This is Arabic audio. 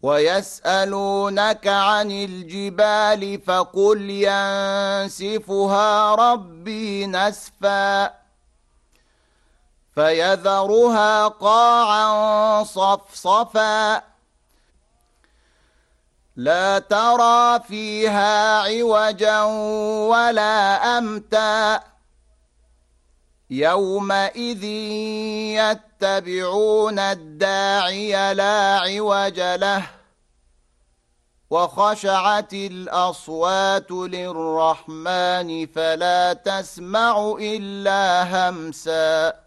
ويسألونك عن الجبال فقل ينسفها ربي نسفا فيذرها قاعا صفصفا لا ترى فيها عوجا ولا أمتا يومئذ يتبعون الداعي لا عوج له وخشعت الأصوات للرحمن فلا تسمع إلا همسا